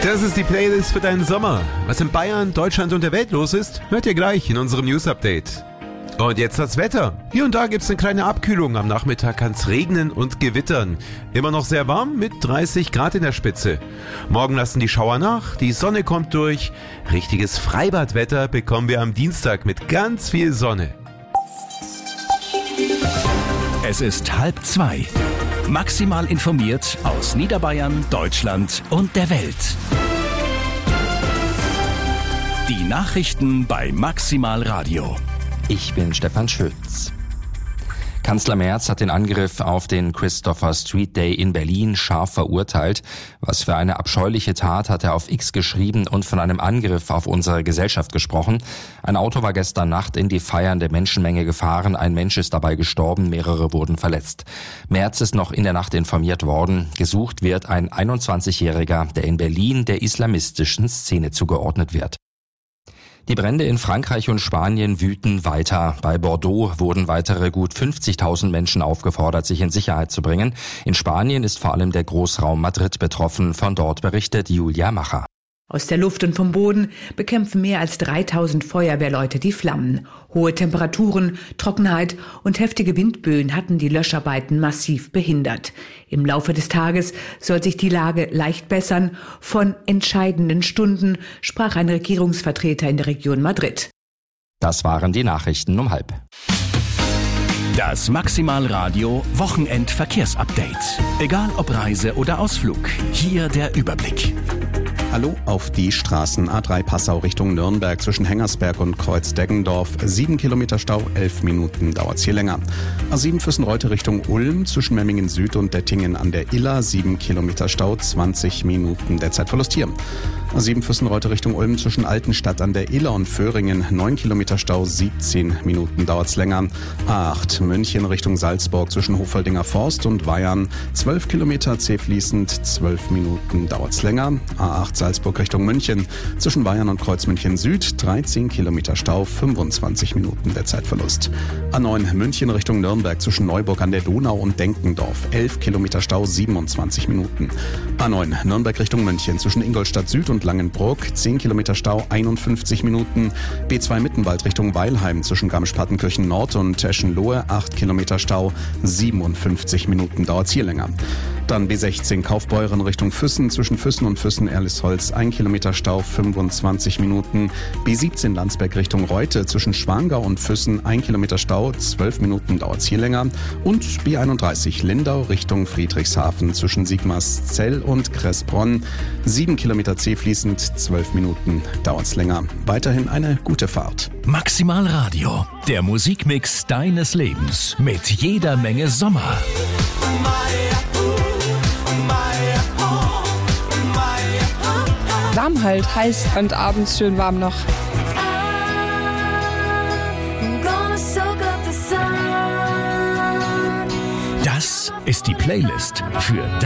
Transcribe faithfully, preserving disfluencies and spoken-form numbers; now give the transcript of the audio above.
Das ist die Playlist für deinen Sommer. Was in Bayern, Deutschland und der Welt los ist, hört ihr gleich in unserem News-Update. Und jetzt das Wetter. Hier und da gibt es eine kleine Abkühlung. Am Nachmittag kann es regnen und gewittern. Immer noch sehr warm mit dreißig Grad in der Spitze. Morgen lassen die Schauer nach, die Sonne kommt durch. Richtiges Freibadwetter bekommen wir am Dienstag mit ganz viel Sonne. Es ist halb zwei. Maximal informiert aus Niederbayern, Deutschland und der Welt. Die Nachrichten bei Maximal Radio. Ich bin Stefan Schütz. Kanzler Merz hat den Angriff auf den Christopher Street Day in Berlin scharf verurteilt. Was für eine abscheuliche Tat, hat er auf X geschrieben und von einem Angriff auf unsere Gesellschaft gesprochen. Ein Auto war gestern Nacht in die feiernde Menschenmenge gefahren. Ein Mensch ist dabei gestorben, mehrere wurden verletzt. Merz ist noch in der Nacht informiert worden. Gesucht wird ein einundzwanzigjähriger, der in Berlin der islamistischen Szene zugeordnet wird. Die Brände in Frankreich und Spanien wüten weiter. Bei Bordeaux wurden weitere gut fünfzigtausend Menschen aufgefordert, sich in Sicherheit zu bringen. In Spanien ist vor allem der Großraum Madrid betroffen. Von dort berichtet Julia Macher. Aus der Luft und vom Boden bekämpfen mehr als dreitausend Feuerwehrleute die Flammen. Hohe Temperaturen, Trockenheit und heftige Windböen hatten die Löscharbeiten massiv behindert. Im Laufe des Tages soll sich die Lage leicht bessern. Von entscheidenden Stunden sprach ein Regierungsvertreter in der Region Madrid. Das waren die Nachrichten um halb. Das Maximal Radio Wochenend-Verkehrsupdate. Egal ob Reise oder Ausflug, hier der Überblick. Hallo auf die Straßen A drei Passau Richtung Nürnberg zwischen Hengersberg und Kreuz-Deggendorf. Sieben Kilometer Stau, elf Minuten dauert's hier länger. A sieben Füssen-Reute Richtung Ulm zwischen Memmingen Süd und Dettingen an der Iller. Sieben Kilometer Stau, zwanzig Minuten der Zeitverlust hier. A sieben Füssen-Reute Richtung Ulm zwischen Altenstadt an der Iller und Föhringen. Neun Kilometer Stau, siebzehn Minuten dauert's länger. A acht München Richtung Salzburg zwischen Hofoldinger Forst und Weyern. Zwölf Kilometer zäh fließend, zwölf Minuten dauert's länger. A acht Salzburg Richtung München zwischen Bayern und Kreuzmünchen Süd, dreizehn Kilometer Stau, fünfundzwanzig Minuten der Zeitverlust. A neun München Richtung Nürnberg zwischen Neuburg an der Donau und Denkendorf, elf Kilometer Stau, siebenundzwanzig Minuten. A neun Nürnberg Richtung München zwischen Ingolstadt Süd und Langenbruck, zehn Kilometer Stau, einundfünfzig Minuten. B zwei Mittenwald Richtung Weilheim zwischen Garmisch-Partenkirchen Nord und Eschenlohe, acht Kilometer Stau, siebenundfünfzig Minuten dauert hier länger. Dann B sechzehn Kaufbeuren Richtung Füssen zwischen Füssen und Füssen-Erlisholz, ein Kilometer Stau, fünfundzwanzig Minuten. B siebzehn Landsberg Richtung Reute zwischen Schwangau und Füssen, ein Kilometer Stau, zwölf Minuten dauert's hier länger. Und B einunddreißig Lindau Richtung Friedrichshafen zwischen Sigmarszell und Kressbronn, sieben Kilometer zäh fließend, zwölf Minuten dauert's länger. Weiterhin eine gute Fahrt. Maximal Radio, der Musikmix deines Lebens mit jeder Menge Sommer. Warm halt, heiß und abends schön warm noch. Das ist die Playlist für